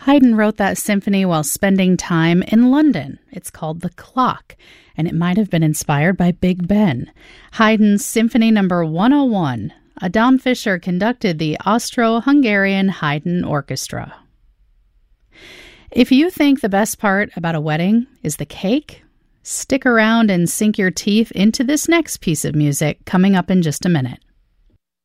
Haydn wrote that symphony while spending time in London. It's called The Clock, and it might have been inspired by Big Ben. Haydn's Symphony No. 101. Adam Fischer conducted the Austro-Hungarian Haydn Orchestra. If you think the best part about a wedding is the cake, stick around and sink your teeth into this next piece of music coming up in just a minute.